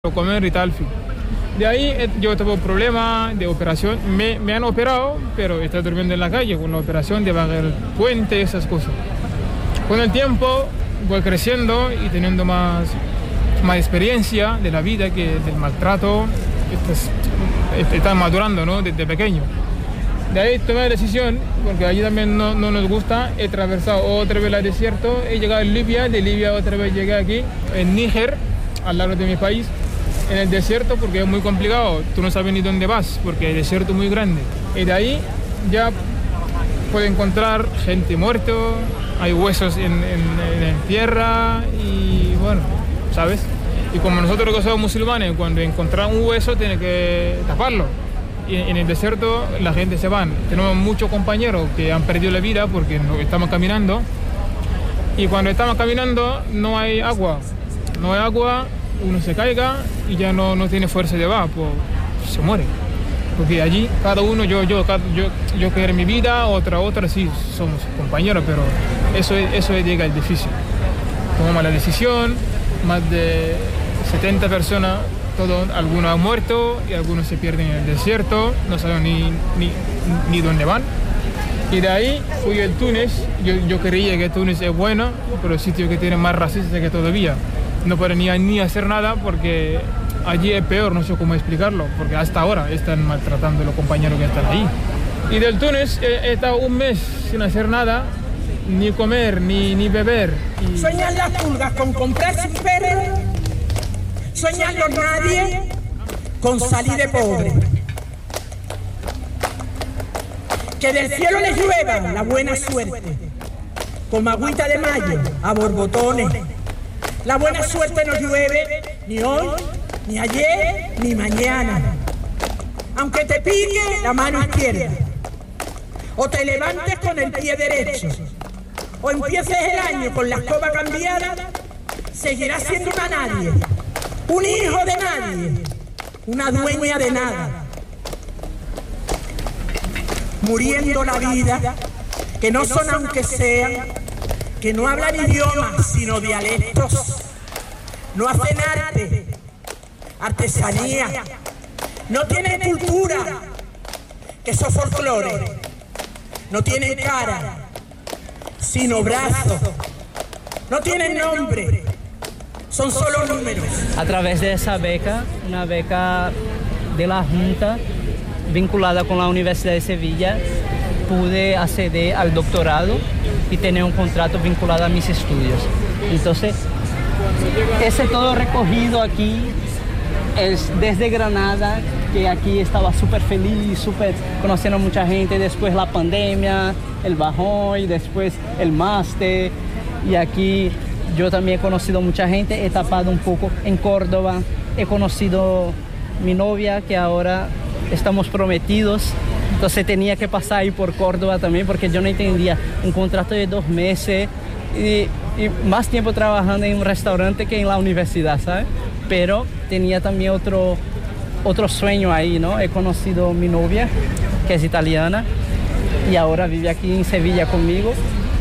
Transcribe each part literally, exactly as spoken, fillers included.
comer y tal. De ahí yo tuve un problema de operación, me, me han operado, pero estoy durmiendo en la calle con la operación de bajar el puente, esas cosas. Con el tiempo voy creciendo y teniendo más, más experiencia de la vida que del maltrato, estás, estás madurando, ¿no? Desde pequeño. De ahí tomé la decisión, porque allí también no, no nos gusta, he atravesado otra vez el desierto, he llegado a Libia, de Libia otra vez llegué aquí, en Níger, al lado de mi país, en el desierto, porque es muy complicado, tú no sabes ni dónde vas, porque el desierto es muy grande. Y de ahí ya puedes encontrar gente muerta, hay huesos en, en, en tierra y bueno, ¿sabes? Y como nosotros que somos musulmanes, cuando encontramos un hueso tiene que taparlo. Y en el desierto la gente se va. Tenemos muchos compañeros que han perdido la vida porque no, estamos caminando. Y cuando estamos caminando no hay agua. No hay agua, uno se caiga y ya no, no tiene fuerza de va, pues se muere. Porque allí cada uno, yo, yo, yo, yo quiero mi vida, otra, otra, sí, somos compañeros, pero eso, eso llega al difícil. Tomamos la decisión, más de setenta personas, todos, algunos han muerto y algunos se pierden en el desierto, no saben ni, ni, ni dónde van. Y de ahí fui a Túnez, yo, yo creía que Túnez es bueno, pero el sitio que tiene más racistas que todavía. No pueden ni, ni hacer nada porque allí es peor, no sé cómo explicarlo, porque hasta ahora están maltratando a los compañeros que están ahí. Y del Túnez he, he estado un mes sin hacer nada, ni comer, ni, ni beber. Y... Sueñan las pulgas con comprarse un perro, sueñan los nadie con salir de pobre. Que del cielo les llueva la buena suerte, como agüita de mayo a borbotones. La buena suerte no llueve ni hoy, ni ayer, ni mañana. Aunque te pique la mano izquierda, o te levantes con el pie derecho, o empieces el año con la escoba cambiada, seguirás siendo una nadie, un hijo de nadie, una dueña de nada. Muriendo la vida, que no son aunque sean, que no hablan idiomas sino dialectos, no hacen arte, artesanía, no tienen cultura, que son folclore, no tienen cara, sino brazos, no tienen nombre, son solo números. A través de esa beca, una beca de la Junta vinculada con la Universidad de Sevilla, pude acceder al doctorado y tener un contrato vinculado a mis estudios. Entonces, ese todo recogido aquí es desde Granada, que aquí estaba súper feliz, súper conociendo a mucha gente, después la pandemia, el bajón, y después el máster, y aquí yo también he conocido mucha gente, he tapado un poco en Córdoba, he conocido mi novia, que ahora estamos prometidos. Entonces tenía que pasar ahí por Córdoba también, porque yo no entendía un contrato de dos meses y, y más tiempo trabajando en un restaurante que en la universidad, ¿sabes? Pero tenía también otro, otro sueño ahí, ¿no? He conocido a mi novia, que es italiana, y ahora vive aquí en Sevilla conmigo.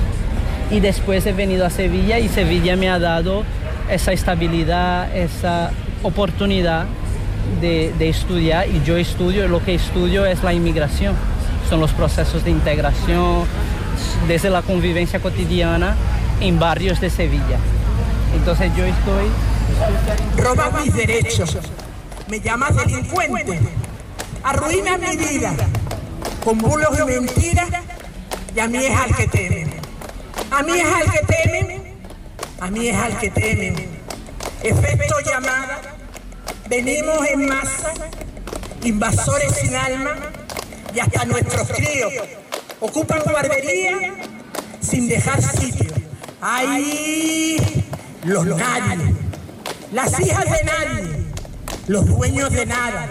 Y después he venido a Sevilla y Sevilla me ha dado esa estabilidad, esa oportunidad De, de estudiar, y yo estudio, lo que estudio es la inmigración, son los procesos de integración desde la convivencia cotidiana en barrios de Sevilla. Entonces yo estoy... Robas mis derechos, me llamas delincuente, arruinas mi vida con bulos y mentiras, y a mí es al que temen, a mí es al que temen, a mí es al que temen. Efecto llamada. Venimos en masa, invasores sin alma, y hasta nuestros críos ocupan guardería sin dejar sitio. ¡Ay! Los nadie, las hijas de nadie, los dueños de nada.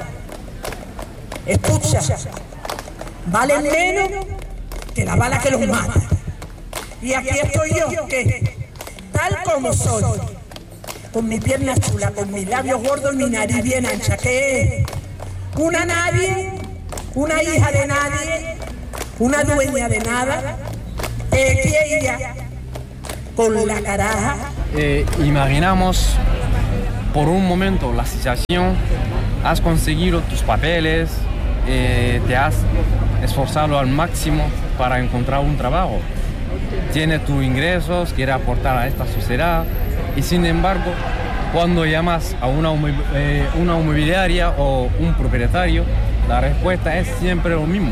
Escucha, valen menos que la bala que los mata. Y aquí estoy yo, que tal como soy, con mi pierna chula, con mis labios gordos y mi nariz bien ancha, que es una nadie, una hija de nadie, una dueña de nada, eh, que ella, con la caraja. Eh, imaginamos por un momento la situación, has conseguido tus papeles, eh, te has esforzado al máximo para encontrar un trabajo. Tienes tus ingresos, quieres aportar a esta sociedad y sin embargo, cuando llamas a una, eh, una inmobiliaria o un propietario, la respuesta es siempre lo mismo.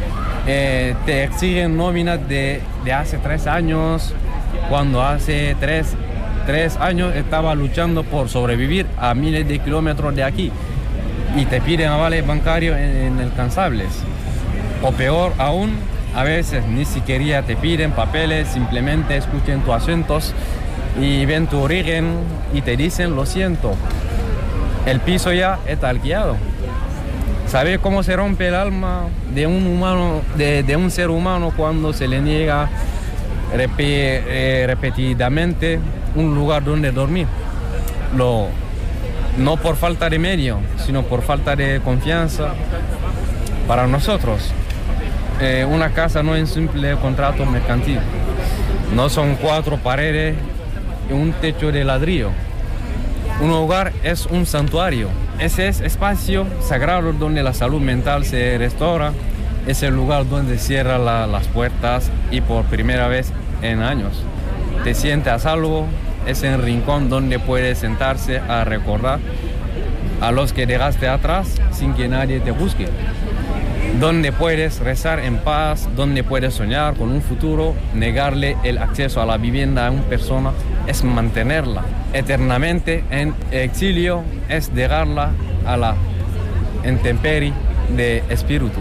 Eh, te exigen nóminas de, de hace tres años, cuando hace tres, tres años estaba luchando por sobrevivir a miles de kilómetros de aquí y te piden avales bancarios inalcanzables. O peor aún, a veces ni siquiera te piden papeles, simplemente escuchan tus acentos y ven tu origen y te dicen lo siento, el piso ya está alquilado. ¿Sabes cómo se rompe el alma de un humano, de, de un ser humano cuando se le niega rep eh, repetidamente un lugar donde dormir? Lo, no por falta de medio, sino por falta de confianza. Para nosotros, eh, una casa no es un simple contrato mercantil. No son cuatro paredes y un techo de ladrillo. Un hogar es un santuario. Ese es espacio sagrado donde la salud mental se restaura. Es el lugar donde cierran la, las puertas y por primera vez en años te sientes a salvo. Es el rincón donde puedes sentarse a recordar a los que dejaste atrás sin que nadie te busque. Donde puedes rezar en paz, donde puedes soñar con un futuro. Negarle el acceso a la vivienda a una persona es mantenerla eternamente en exilio, es dejarla a la intemperie de espíritu.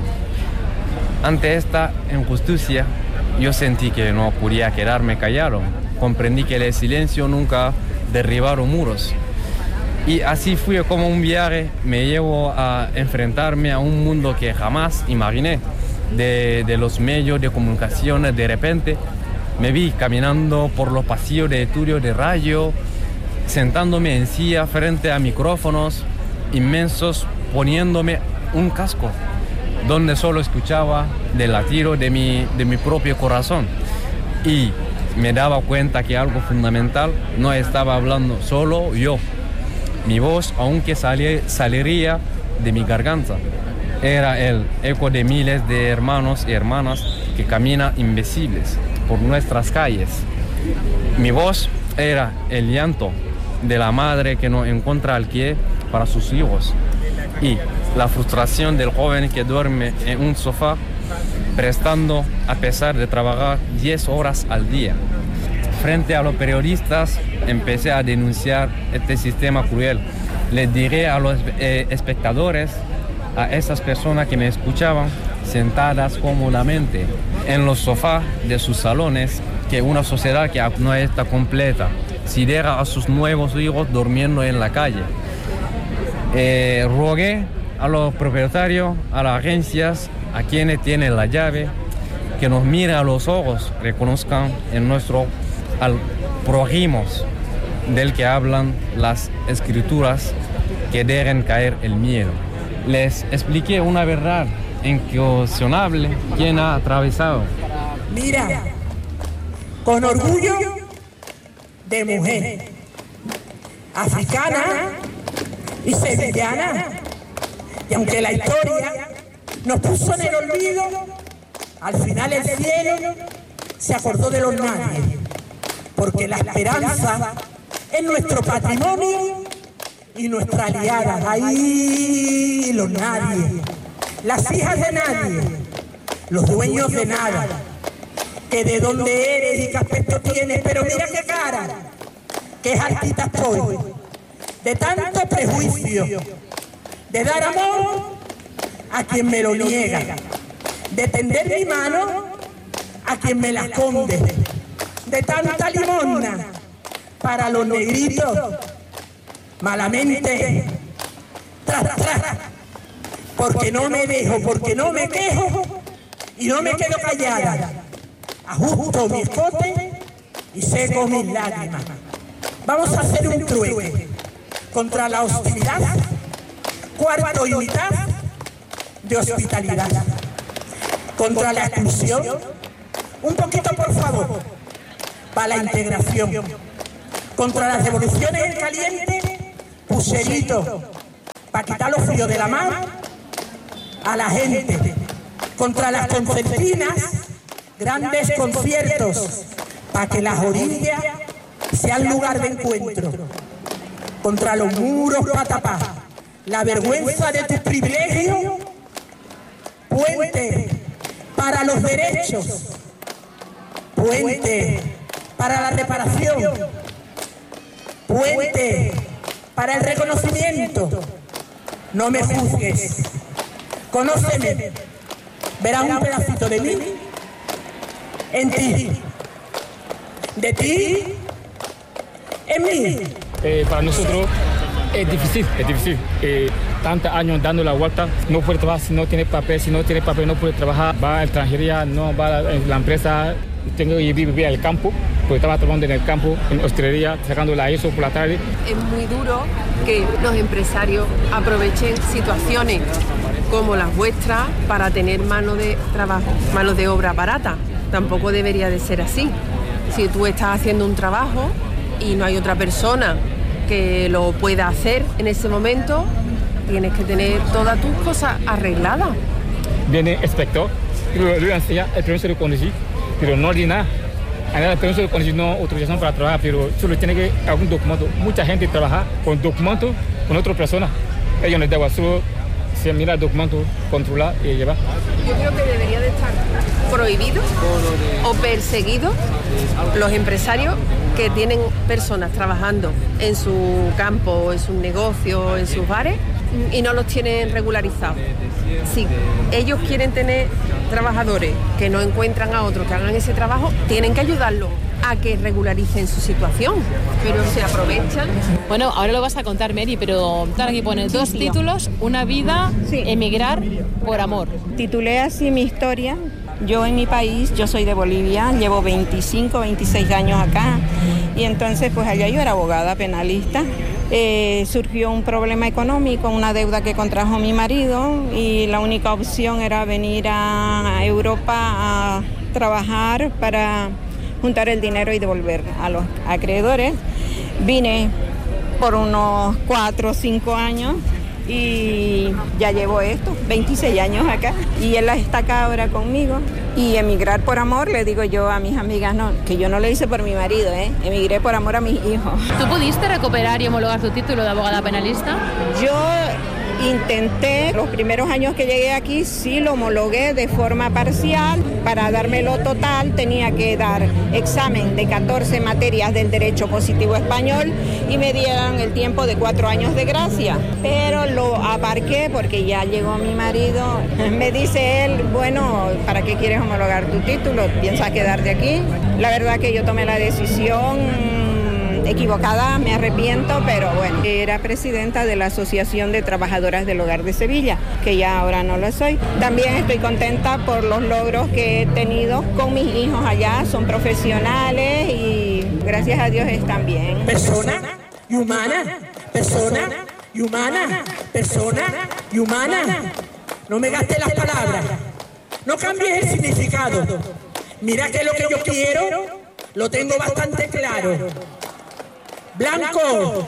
Ante esta injusticia, yo sentí que no podía quedarme callado. Comprendí que el silencio nunca derribaron muros. Y así fue como un viaje me llevó a enfrentarme a un mundo que jamás imaginé. De, de los medios de comunicación, de repente me vi caminando por los pasillos de estudios de radio, sentándome en silla frente a micrófonos inmensos, poniéndome un casco, donde solo escuchaba del latido de mi, de mi propio corazón. Y me daba cuenta que algo fundamental, no estaba hablando solo yo. Mi voz, aunque salí, saliría de mi garganta, era el eco de miles de hermanos y hermanas que caminan invisibles por nuestras calles. Mi voz era el llanto de la madre que no encuentra alquiler para sus hijos y la frustración del joven que duerme en un sofá prestando a pesar de trabajar diez horas al día. Frente a los periodistas empecé a denunciar este sistema cruel. Les diré a los eh, espectadores, a esas personas que me escuchaban, sentadas cómodamente en los sofás de sus salones, que una sociedad que no está completa, si deja a sus nuevos hijos durmiendo en la calle. Eh, rogué a los propietarios, a las agencias, a quienes tienen la llave, que nos miren a los ojos, reconozcan en nuestro al prójimo del que hablan las escrituras, que dejen caer el miedo. Les expliqué una verdad incuestionable quien ha atravesado. Mira, con orgullo de mujer, africana y sevillana, y aunque la historia nos puso en el olvido, al final el cielo se acordó de los nadie, porque la esperanza es nuestro patrimonio y nuestra aliada. Ahí los nadie, las hijas de nadie, los dueños de nada, que de dónde eres y qué aspecto tienes, pero mira qué cara, qué altita estoy, de tanto prejuicio, de dar amor a quien me lo niega, de tender mi mano a quien me la esconde, de tanta limosna para los negritos, malamente, tras, tras, porque no me dejo, porque no me quejo y no me quedo callada. Ajusto mi escote y seco mis lágrimas. Vamos a hacer un trueque contra la hostilidad, cuarto y mitad de hospitalidad, contra la exclusión, un poquito por favor, para la integración, contra las revoluciones en caliente, puseritos para quitar los fríos de la mano a la gente. Contra las concertinas, grandes conciertos para que las orillas sean lugar de encuentro. Contra los muros para tapar la vergüenza de tus privilegios, puente para los derechos, puente para la reparación, puente para el reconocimiento. No me juzgues, conóceme, verás un pedacito de mí en ti, de ti en mí. Eh, para nosotros es difícil, es difícil. Eh, tantos años dando la vuelta, no puede trabajar si no tiene papel, si no tiene papel no puede trabajar, va a extranjería, no va a la, la empresa, tengo que vivir al campo, porque estaba trabajando en el campo, en hostelería, sacando la eso por la tarde. Es muy duro que los empresarios aprovechen situaciones como las vuestras para tener mano de trabajo, mano de obra barata. Tampoco debería de ser así. Si tú estás haciendo un trabajo y no hay otra persona que lo pueda hacer en ese momento, tienes que tener todas tus cosas arregladas. Viene el inspector, le enseña el permiso de conducir, pero no dice nada. El permiso de conducir no autorización para trabajar, pero solo tiene que algún documento. Mucha gente trabaja con documentos con otra persona. Ellos no deben solo se mira el documento, controlar y llevar. Yo creo que debería de estar prohibido o perseguido los empresarios que tienen personas trabajando en su campo, en sus negocios, en sus bares y no los tienen regularizados. Si ellos quieren tener trabajadores que no encuentran a otros que hagan ese trabajo, tienen que ayudarlos a que regularicen su situación, pero se aprovechan. Bueno, ahora lo vas a contar, Mary, pero tal, aquí pone dos sí, títulos, una vida, sí. Emigrar por amor. Titulé así mi historia. Yo en mi país, yo soy de Bolivia, llevo veinticinco, veintiséis años acá y entonces pues allá yo era abogada penalista. Eh, surgió un problema económico, una deuda que contrajo mi marido y la única opción era venir a Europa a trabajar para juntar el dinero y devolver a los acreedores. Vine por unos cuatro o cinco años y ya llevo esto, veintiséis años acá, y él está acá ahora conmigo. Y emigrar por amor, le digo yo a mis amigas, no, que yo no lo hice por mi marido, ¿eh? Emigré por amor a mis hijos. ¿Tú pudiste recuperar y homologar tu título de abogada penalista? Yo intenté, los primeros años que llegué aquí sí lo homologué de forma parcial. Para dármelo total tenía que dar examen de catorce materias del derecho positivo español y me dieron el tiempo de cuatro años de gracia. Pero lo aparqué porque ya llegó mi marido. Me dice él, bueno, ¿para qué quieres homologar tu título? ¿Piensas quedarte aquí? La verdad que yo tomé la decisión equivocada, me arrepiento, pero bueno. Era presidenta de la Asociación de Trabajadoras del Hogar de Sevilla, que ya ahora no lo soy. También estoy contenta por los logros que he tenido con mis hijos allá, son profesionales y gracias a Dios están bien. Persona y humana, persona y humana, persona y humana. No me gastes las palabras, no cambies el significado. Mira que lo que yo quiero lo tengo bastante claro. Blanco,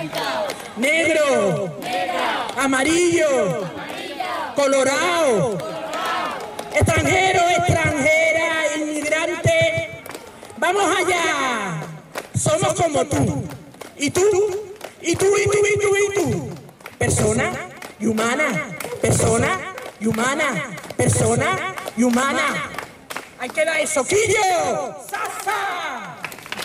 negro, amarillo, colorado, extranjero, extranjera, inmigrante. Vamos allá. Somos como tú. Y tú, y tú, y tú, y tú, y tú. Persona y humana, persona y humana, persona y humana. Ahí queda eso. ¡Quillo! ¡Sasa!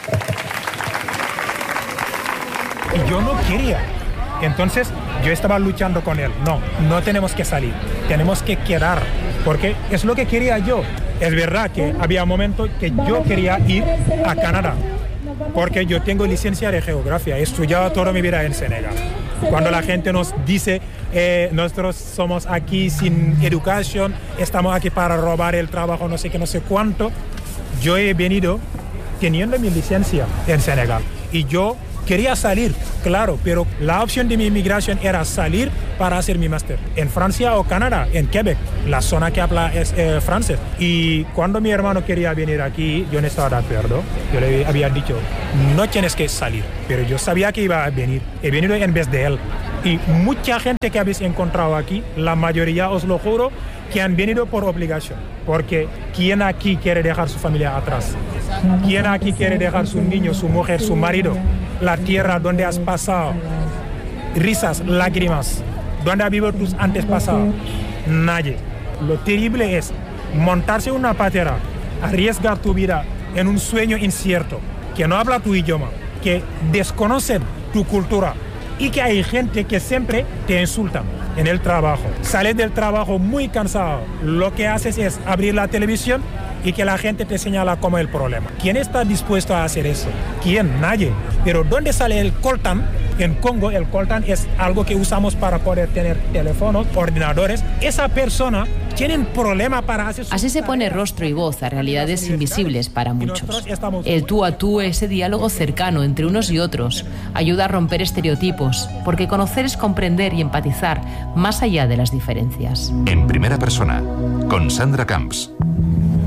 Y yo no quería. Entonces yo estaba luchando con él. No, no tenemos que salir, tenemos que quedar, porque es lo que quería yo. Es verdad que había momentos que yo quería ir a Canadá, porque yo tengo licencia de geografía, he estudiado toda mi vida en Senegal. Cuando la gente nos dice, eh, nosotros somos aquí sin educación, estamos aquí para robar el trabajo, no sé qué, no sé cuánto, yo he venido teniendo mi licencia en Senegal. Y yo Quería salir, claro, pero la opción de mi inmigración era salir para hacer mi máster en Francia o Canadá, en Quebec, la zona que habla es eh, francés. Y cuando mi hermano quería venir aquí, yo no estaba de acuerdo. Yo le había dicho, no tienes que salir, pero yo sabía que iba a venir. He venido en vez de él. Y mucha gente que habéis encontrado aquí, la mayoría, os lo juro, que han venido por obligación. Porque ¿quién aquí quiere dejar su familia atrás? ¿Quién aquí quiere dejar su niño, su mujer, su marido? La tierra donde has pasado risas, lágrimas, donde ha vivido tus antepasados. Nadie. Lo terrible es montarse una patera, arriesgar tu vida en un sueño incierto, que no habla tu idioma, que desconocen tu cultura y que hay gente que siempre te insulta en el trabajo. Sales del trabajo muy cansado, lo que haces es abrir la televisión y que la gente te señala como el problema. ¿Quién está dispuesto a hacer eso? ¿Quién? Nadie. Pero ¿dónde sale el coltan? En Congo el coltan es algo que usamos para poder tener teléfonos, ordenadores. Esa persona tiene un problema para hacer... Así se pone rostro y voz a realidades invisibles para muchos. El tú a tú, ese diálogo cercano entre unos y otros, ayuda a romper estereotipos, porque conocer es comprender y empatizar más allá de las diferencias. En primera persona, con Sandra Camps.